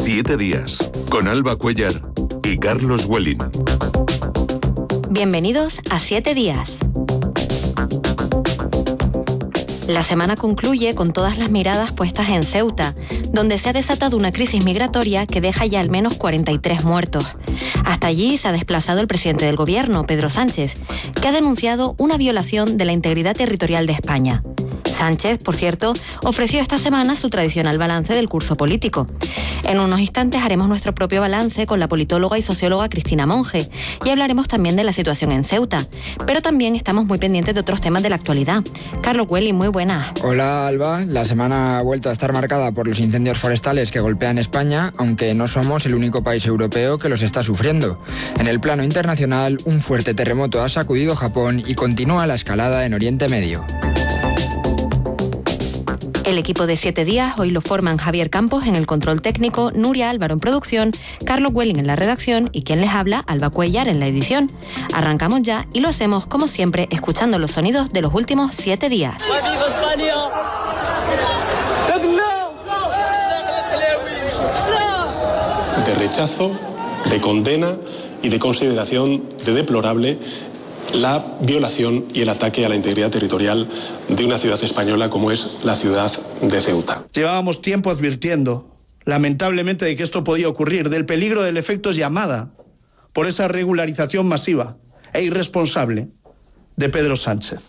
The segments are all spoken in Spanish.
7 días, con Alba Cuellar y Carlos Welling. Bienvenidos a 7 días. La semana concluye con todas las miradas puestas en Ceuta, donde se ha desatado una crisis migratoria que deja ya al menos 43 muertos. Hasta allí se ha desplazado el presidente del gobierno, Pedro Sánchez, que ha denunciado una violación de la integridad territorial de España. Sánchez, por cierto, ofreció esta semana su tradicional balance del curso político. En unos instantes haremos nuestro propio balance con la politóloga y socióloga Cristina Monge y hablaremos también de la situación en Ceuta. Pero también estamos muy pendientes de otros temas de la actualidad. Carlos Welling, muy buenas. Hola, Alba. La semana ha vuelto a estar marcada por los incendios forestales que golpean España, aunque no somos el único país europeo que los está sufriendo. En el plano internacional, un fuerte terremoto ha sacudido Japón y continúa la escalada en Oriente Medio. El equipo de 7 días hoy lo forman Javier Campos en el control técnico, Nuria Álvaro en producción, Carlos Welling en la redacción y quien les habla, Alba Cuellar en la edición. Arrancamos ya y lo hacemos como siempre escuchando los sonidos de los últimos 7 días. ¡Viva España! De rechazo, de condena y de consideración de deplorable la violación y el ataque a la integridad territorial de una ciudad española como es la ciudad de Ceuta. Llevábamos tiempo advirtiendo, lamentablemente, de que esto podía ocurrir, del peligro del efecto llamada por esa regularización masiva e irresponsable de Pedro Sánchez.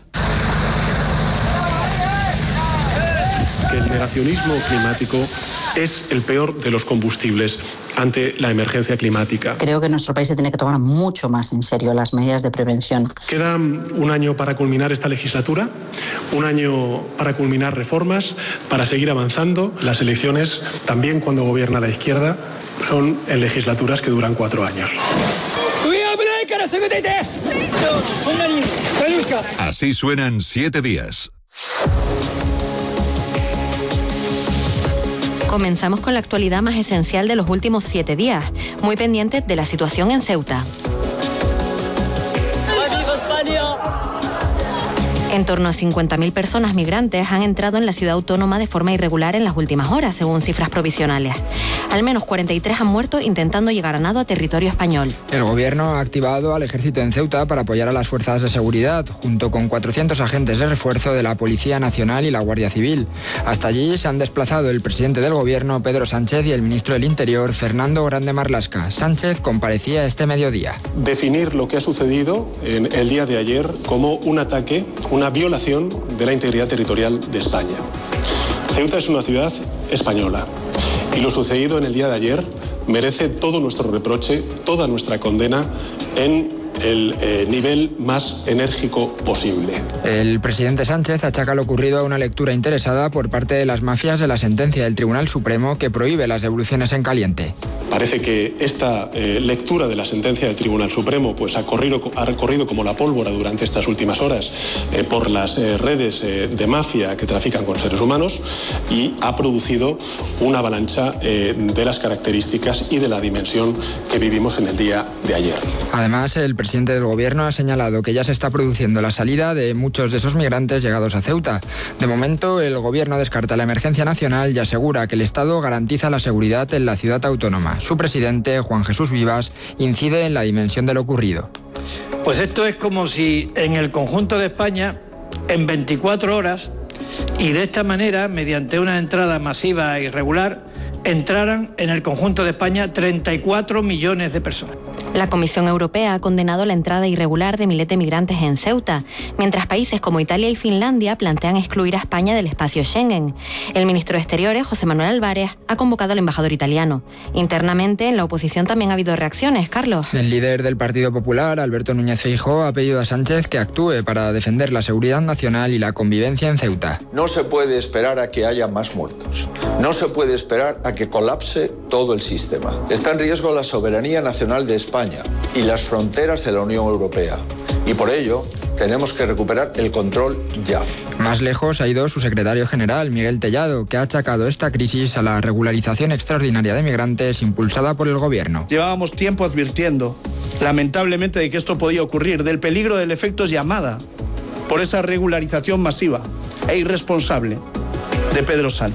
Que el negacionismo climático es el peor de los combustibles ante la emergencia climática. Creo que nuestro país se tiene que tomar mucho más en serio las medidas de prevención. Queda un año para culminar esta legislatura, un año para culminar reformas, para seguir avanzando. Las elecciones, también cuando gobierna la izquierda, son en legislaturas que duran 4 años. Así suenan 7 días. Comenzamos con la actualidad más esencial de los últimos 7 días, muy pendientes de la situación en Ceuta. ¡Viva España! En torno a 50.000 personas migrantes han entrado en la ciudad autónoma de forma irregular en las últimas horas, según cifras provisionales. Al menos 43 han muerto intentando llegar a nado a territorio español. El gobierno ha activado al ejército en Ceuta para apoyar a las fuerzas de seguridad, junto con 400 agentes de refuerzo de la Policía Nacional y la Guardia Civil. Hasta allí se han desplazado el presidente del gobierno, Pedro Sánchez, y el ministro del Interior, Fernando Grande Marlaska. Sánchez comparecía este mediodía. Definir lo que ha sucedido en el día de ayer como un ataque, una violación de la integridad territorial de España. Ceuta es una ciudad española y lo sucedido en el día de ayer merece todo nuestro reproche, toda nuestra condena en el nivel más enérgico posible. El presidente Sánchez achaca lo ocurrido a una lectura interesada por parte de las mafias de la sentencia del Tribunal Supremo que prohíbe las devoluciones en caliente. Parece que esta lectura de la sentencia del Tribunal Supremo pues ha corrido como la pólvora durante estas últimas horas por las redes de mafia que trafican con seres humanos y ha producido una avalancha de las características y de la dimensión que vivimos en el día de ayer. Además, el presidente del gobierno ha señalado que ya se está produciendo la salida de muchos de esos migrantes llegados a Ceuta. De momento, el gobierno descarta la emergencia nacional y asegura que el Estado garantiza la seguridad en la ciudad autónoma. Su presidente, Juan Jesús Vivas, incide en la dimensión de lo ocurrido. Pues esto es como si en el conjunto de España, en 24 horas, y de esta manera, mediante una entrada masiva e irregular, entraran en el conjunto de España 34 millones de personas. La Comisión Europea ha condenado la entrada irregular de miles de migrantes en Ceuta, mientras países como Italia y Finlandia plantean excluir a España del espacio Schengen. El ministro de Exteriores, José Manuel Álvarez, ha convocado al embajador italiano. Internamente, en la oposición también ha habido reacciones. Carlos. El líder del Partido Popular, Alberto Núñez Feijóo, ha pedido a Sánchez que actúe para defender la seguridad nacional y la convivencia en Ceuta. No se puede esperar a que haya más muertos. No se puede esperar a que colapse todo el sistema. Está en riesgo la soberanía nacional de España y las fronteras de la Unión Europea. Y por ello, tenemos que recuperar el control ya. Más lejos ha ido su secretario general, Miguel Tellado, que ha achacado esta crisis a la regularización extraordinaria de migrantes impulsada por el gobierno. Llevábamos tiempo advirtiendo, lamentablemente, de que esto podía ocurrir, del peligro del efecto llamada por esa regularización masiva e irresponsable de Pedro Sánchez.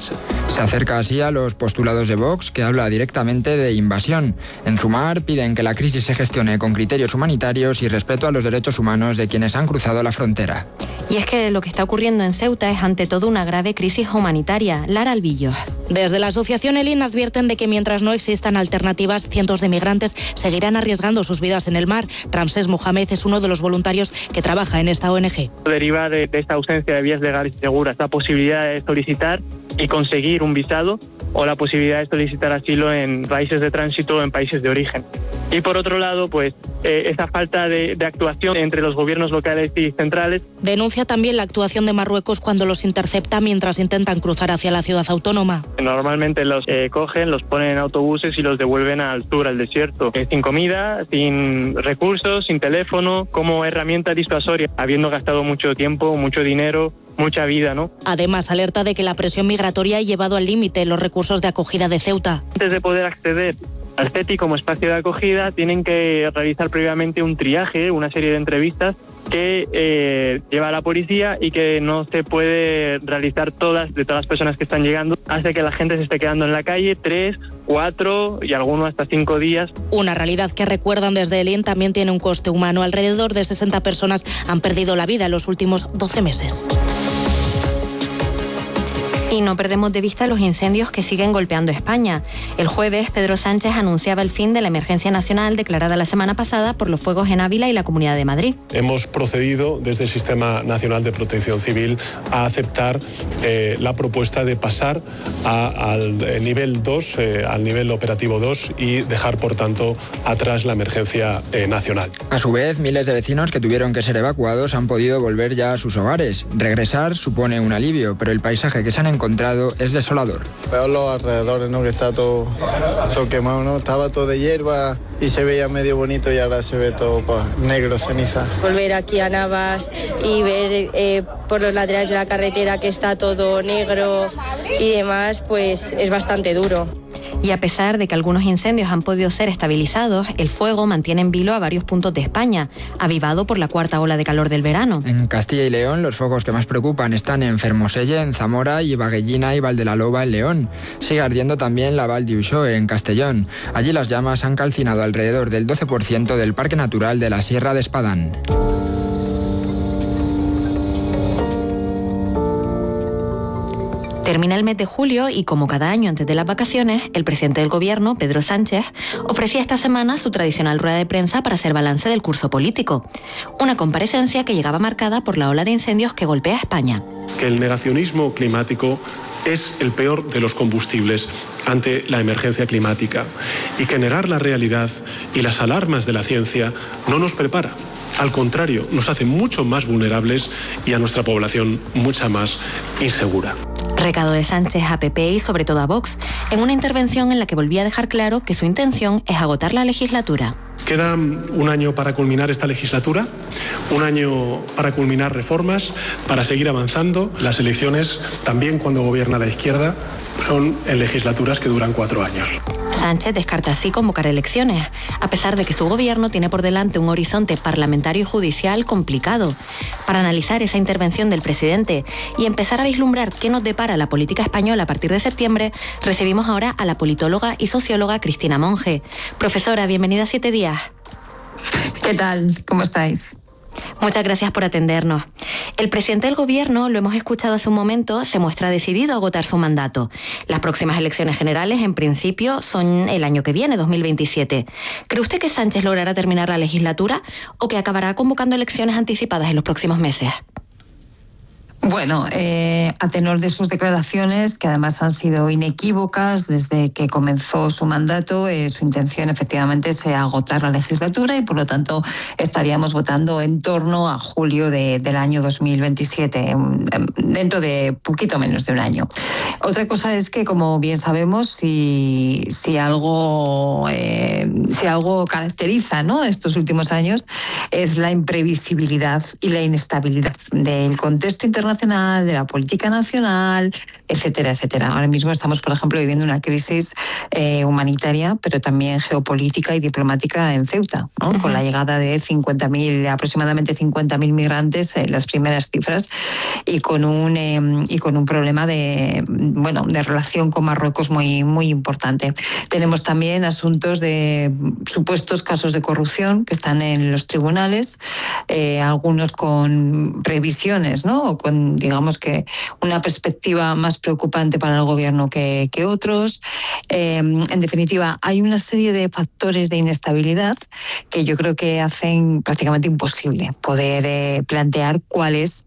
Se acerca así a los postulados de Vox, que habla directamente de invasión. En Sumar piden que la crisis se gestione con criterios humanitarios y respeto a los derechos humanos de quienes han cruzado la frontera. Y es que lo que está ocurriendo en Ceuta es ante todo una grave crisis humanitaria. Lara Albillo. Desde la asociación ELIN advierten de que mientras no existan alternativas, cientos de migrantes seguirán arriesgando sus vidas en el mar. Ramsés Mohamed es uno de los voluntarios que trabaja en esta ONG. Deriva de esta ausencia de vías legales y seguras, la posibilidad de solicitar y conseguir un visado o la posibilidad de solicitar asilo en países de tránsito o en países de origen. Y por otro lado, pues esa falta de actuación entre los gobiernos locales y centrales. Denuncia también la actuación de Marruecos cuando los intercepta mientras intentan cruzar hacia la ciudad autónoma. Normalmente los cogen, los ponen en autobuses y los devuelven al sur, al desierto, sin comida, sin recursos, sin teléfono, como herramienta disuasoria, habiendo gastado mucho tiempo, mucho dinero, mucha vida, ¿no? Además, alerta de que la presión migratoria ha llevado al límite los recursos de acogida de Ceuta. Antes de poder acceder al CETI como espacio de acogida, tienen que realizar previamente un triaje, una serie de entrevistas que lleva a la policía y que no se puede realizar de todas las personas que están llegando. Hace que la gente se esté quedando en la calle 3, 4 y algunos hasta 5 días. Una realidad que recuerdan desde ELIN también tiene un coste humano. Alrededor de 60 personas han perdido la vida en los últimos 12 meses. Y no perdemos de vista los incendios que siguen golpeando España. El jueves, Pedro Sánchez anunciaba el fin de la emergencia nacional declarada la semana pasada por los fuegos en Ávila y la Comunidad de Madrid. Hemos procedido desde el Sistema Nacional de Protección Civil a aceptar la propuesta de pasar al nivel 2, al nivel operativo 2 y dejar, por tanto, atrás la emergencia nacional. A su vez, miles de vecinos que tuvieron que ser evacuados han podido volver ya a sus hogares. Regresar supone un alivio, pero el paisaje que se han encontrado es desolador. Veo los alrededores, ¿no? Que está todo quemado, ¿no? Estaba todo de hierba y se veía medio bonito y ahora se ve todo negro, ceniza. Volver aquí a Navas y ver por los laterales de la carretera que está todo negro y demás, pues es bastante duro. Y a pesar de que algunos incendios han podido ser estabilizados, el fuego mantiene en vilo a varios puntos de España, avivado por la cuarta ola de calor del verano. En Castilla y León, los focos que más preocupan están en Fermoselle, en Zamora, y Baguellina y Valdelaloba, en León. Sigue ardiendo también la Val d'Uixó, en Castellón. Allí las llamas han calcinado alrededor del 12% del Parque Natural de la Sierra de Espadán. Termina el mes de julio y, como cada año antes de las vacaciones, el presidente del Gobierno, Pedro Sánchez, ofrecía esta semana su tradicional rueda de prensa para hacer balance del curso político. Una comparecencia que llegaba marcada por la ola de incendios que golpea a España. Que el negacionismo climático es el peor de los combustibles ante la emergencia climática y que negar la realidad y las alarmas de la ciencia no nos prepara. Al contrario, nos hace mucho más vulnerables y a nuestra población mucha más insegura. Recado de Sánchez a PP y sobre todo a Vox, en una intervención en la que volvía a dejar claro que su intención es agotar la legislatura. Queda un año para culminar esta legislatura, un año para culminar reformas, para seguir avanzando. Las elecciones, también cuando gobierna la izquierda, son en legislaturas que duran 4 años. Sánchez descarta así convocar elecciones, a pesar de que su gobierno tiene por delante un horizonte parlamentario y judicial complicado. Para analizar esa intervención del presidente y empezar a vislumbrar qué nos depara la política española a partir de septiembre, recibimos ahora a la politóloga y socióloga Cristina Monge. Profesora, bienvenida a 7 días. ¿Qué tal? ¿Cómo estáis? Muchas gracias por atendernos. El presidente del Gobierno, lo hemos escuchado hace un momento, se muestra decidido a agotar su mandato. Las próximas elecciones generales, en principio, son el año que viene, 2027. ¿Cree usted que Sánchez logrará terminar la legislatura o que acabará convocando elecciones anticipadas en los próximos meses? Bueno, a tenor de sus declaraciones, que además han sido inequívocas desde que comenzó su mandato, su intención efectivamente es agotar la legislatura y por lo tanto estaríamos votando en torno a julio del año 2027, dentro de poquito menos de un año. Otra cosa es que, como bien sabemos, si algo caracteriza, ¿no?, estos últimos años, es la imprevisibilidad y la inestabilidad del contexto internacional internacional, de la política nacional, etcétera, etcétera. Ahora mismo estamos, por ejemplo, viviendo una crisis humanitaria, pero también geopolítica y diplomática en Ceuta, ¿no? Con la llegada de aproximadamente 50.000 migrantes, las primeras cifras, y con un problema de relación con Marruecos muy, muy importante. Tenemos también asuntos de supuestos casos de corrupción que están en los tribunales, algunos con previsiones, ¿no? O con, digamos, que una perspectiva más preocupante para el gobierno que otros. En definitiva, hay una serie de factores de inestabilidad que yo creo que hacen prácticamente imposible poder plantear cuál es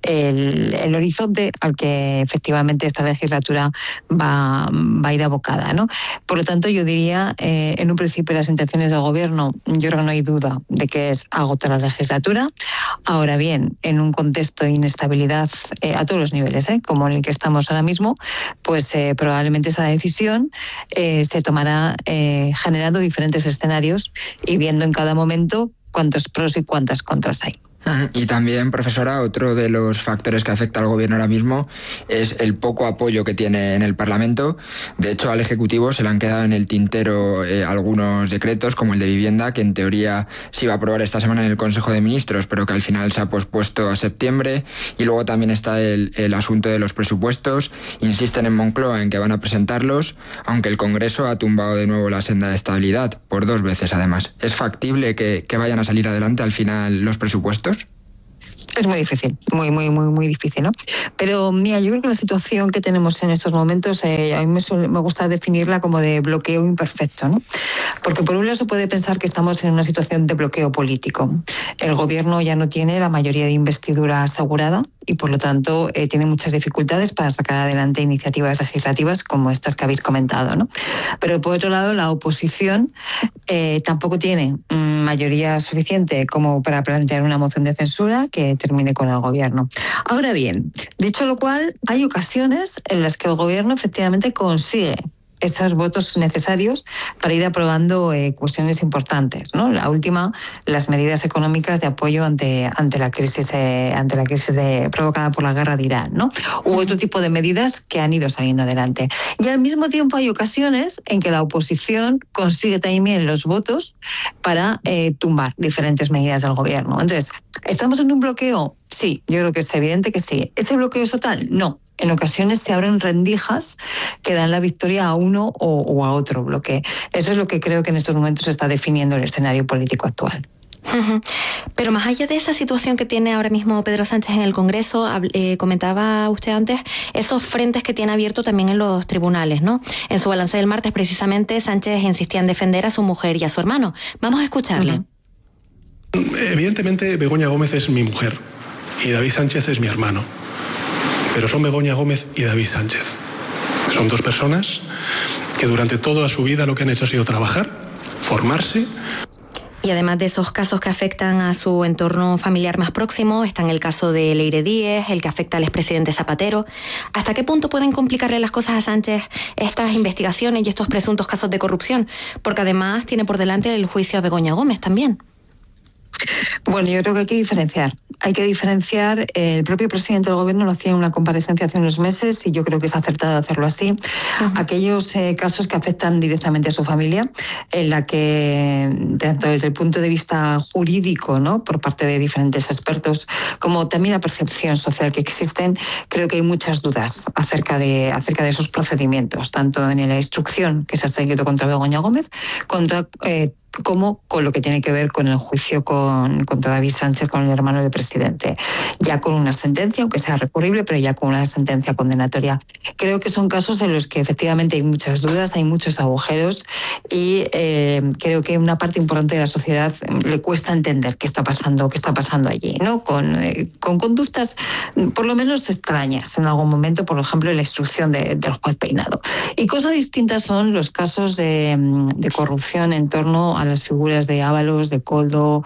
el horizonte al que efectivamente esta legislatura va a ir abocada, ¿no? Por lo tanto, yo diría, en un principio, las intenciones del gobierno, yo creo que no hay duda de que es agotar la legislatura. Ahora bien, en un contexto de inestabilidad a todos los niveles, como en el que estamos ahora mismo, pues probablemente esa decisión se tomará generando diferentes escenarios y viendo en cada momento cuántos pros y cuántas contras hay. Y también, profesora, otro de los factores que afecta al gobierno ahora mismo es el poco apoyo que tiene en el Parlamento. De hecho, al Ejecutivo se le han quedado en el tintero algunos decretos, como el de vivienda, que en teoría se iba a aprobar esta semana en el Consejo de Ministros, pero que al final se ha pospuesto a septiembre. Y luego también está el asunto de los presupuestos. Insisten en Moncloa en que van a presentarlos, aunque el Congreso ha tumbado de nuevo la senda de estabilidad, por 2 veces además. ¿Es factible que vayan a salir adelante al final los presupuestos? Es muy difícil, muy, muy, muy, muy difícil, ¿no? Pero mira, yo creo que la situación que tenemos en estos momentos, a mí me gusta definirla como de bloqueo imperfecto, ¿no? Porque por un lado se puede pensar que estamos en una situación de bloqueo político. El gobierno ya no tiene la mayoría de investidura asegurada y por lo tanto tiene muchas dificultades para sacar adelante iniciativas legislativas como estas que habéis comentado, ¿no? Pero por otro lado, la oposición tampoco tiene mayoría suficiente como para plantear una moción de censura que termine con el gobierno. Ahora bien, dicho lo cual, hay ocasiones en las que el gobierno efectivamente consigue esos votos necesarios para ir aprobando cuestiones importantes, ¿no? La última, las medidas económicas de apoyo ante la crisis provocada por la guerra de Irán, ¿no? U otro tipo de medidas que han ido saliendo adelante. Y al mismo tiempo hay ocasiones en que la oposición consigue también los votos para tumbar diferentes medidas del gobierno. Entonces, ¿estamos en un bloqueo? Sí, yo creo que es evidente que sí. ¿Ese bloqueo es total? No. En ocasiones se abren rendijas que dan la victoria a uno o a otro bloque. Eso es lo que creo que en estos momentos está definiendo el escenario político actual. Pero más allá de esa situación que tiene ahora mismo Pedro Sánchez en el Congreso, comentaba usted antes esos frentes que tiene abierto también en los tribunales, ¿no? En su balance del martes, precisamente, Sánchez insistía en defender a su mujer y a su hermano. Vamos a escucharle. Evidentemente, Begoña Gómez es mi mujer y David Sánchez es mi hermano. Pero son Begoña Gómez y David Sánchez. Son 2 personas que durante toda su vida lo que han hecho ha sido trabajar, formarse. Y además de esos casos que afectan a su entorno familiar más próximo, están el caso de Leire Díez, el que afecta al expresidente Zapatero. ¿Hasta qué punto pueden complicarle las cosas a Sánchez estas investigaciones y estos presuntos casos de corrupción? Porque además tiene por delante el juicio a Begoña Gómez también. Bueno, yo creo que hay que diferenciar. El propio presidente del gobierno lo hacía en una comparecencia hace unos meses y yo creo que es acertado hacerlo así. Aquellos casos que afectan directamente a su familia, en la que, tanto desde el punto de vista jurídico, ¿no?, por parte de diferentes expertos, como también la percepción social que existen, creo que hay muchas dudas acerca de esos procedimientos, tanto en la instrucción que se ha seguido contra Begoña Gómez, como con lo que tiene que ver con el juicio contra David Sánchez, con el hermano del presidente. Ya con una sentencia, aunque sea recurrible, pero ya con una sentencia condenatoria. Creo que son casos en los que efectivamente hay muchas dudas, hay muchos agujeros y creo que una parte importante de la sociedad le cuesta entender qué está pasando allí, ¿no? Con conductas por lo menos extrañas en algún momento, por ejemplo, la instrucción del juez Peinado. Y cosas distintas son los casos de corrupción en torno a las figuras de Ábalos, de Koldo,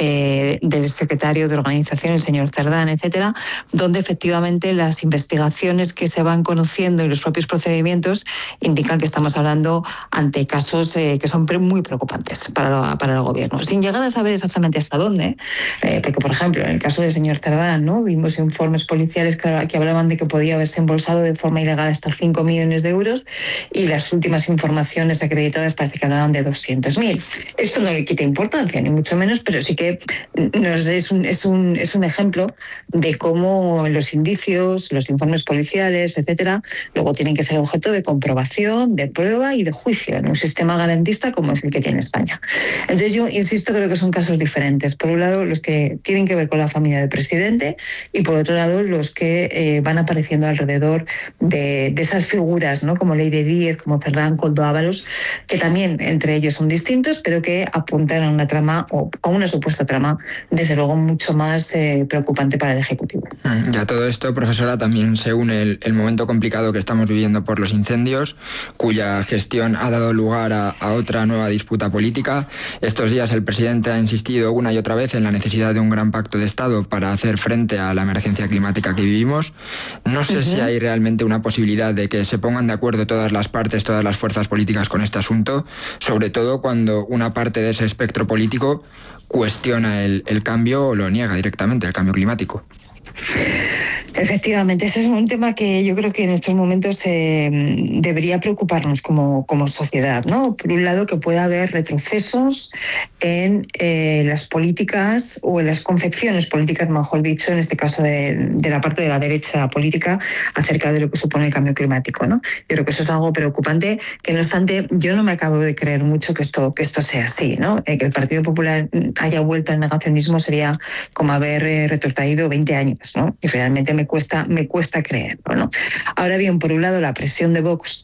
del secretario de organización, el señor Cerdán, etcétera, donde efectivamente las investigaciones que se van conociendo y los propios procedimientos indican que estamos hablando ante casos que son muy preocupantes para el gobierno, sin llegar a saber exactamente hasta dónde, porque por ejemplo en el caso del señor Cerdán, ¿no?, vimos informes policiales que hablaban de que podía haberse embolsado de forma ilegal hasta 5 millones de euros y las últimas informaciones acreditadas parece que hablaban de 200.000. Esto no le quita importancia, ni mucho menos, pero sí que es un ejemplo de cómo los indicios, los informes policiales, etcétera, luego tienen que ser objeto de comprobación, de prueba y de juicio en un sistema garantista como es el que tiene España. Entonces yo insisto, creo que son casos diferentes. Por un lado, los que tienen que ver con la familia del presidente y por otro lado, los que van apareciendo alrededor de esas figuras, ¿no?, como Leire Díez, como Cerdán, Koldo, Ábalos, que también entre ellos son distintos, pero que apuntan a una trama o a una supuesta trama, desde luego mucho más preocupante para el Ejecutivo. Ya todo esto, profesora, también se une el momento complicado que estamos viviendo por los incendios, cuya gestión ha dado lugar a otra nueva disputa política. Estos días el presidente ha insistido una y otra vez en la necesidad de un gran pacto de Estado para hacer frente a la emergencia climática que vivimos. No sé si hay realmente una posibilidad de que se pongan de acuerdo todas las partes, todas las fuerzas políticas con este asunto, sobre todo cuando una parte de ese espectro político cuestiona el cambio o lo niega directamente, el cambio climático. Efectivamente, ese es un tema que yo creo que en estos momentos debería preocuparnos como sociedad, ¿no? Por un lado, que pueda haber retrocesos en las políticas o en las concepciones políticas, mejor dicho, en este caso de la parte de la derecha política, acerca de lo que supone el cambio climático, ¿no? Yo creo que eso es algo preocupante, que no obstante, yo no me acabo de creer mucho que esto sea así, ¿no? Que el Partido Popular haya vuelto al negacionismo sería como haber retrotraído 20 años, ¿no? Y realmente me cuesta creerlo, ¿no? Ahora bien, por un lado, la presión de Vox